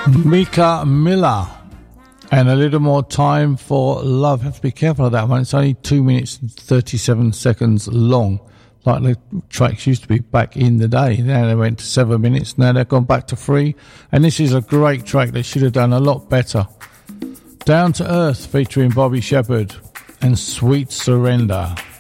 Mika Miller and A Little More Time for Love. Have to be careful of that one. It's only 2 minutes and 37 seconds long, like the tracks used to be back in the day. Now they went to 7 minutes, now they've gone back to 3, and this is a great track. They should have done a lot better. Down to Earth featuring Bobby Shepherd and Sweet Surrender.